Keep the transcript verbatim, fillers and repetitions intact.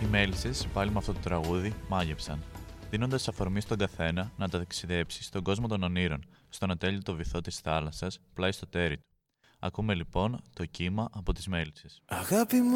Οι μέλισσες, πάλι με αυτό το τραγούδι, μάγεψαν, δίνοντας αφορμή στον καθένα να ταξιδέψει στον κόσμο των ονείρων, στον ατέλειωτο βυθό της θάλασσας, πλάι στο τέρι του. Ακούμε λοιπόν το κύμα από τις μέλισσες. Αγάπη μου.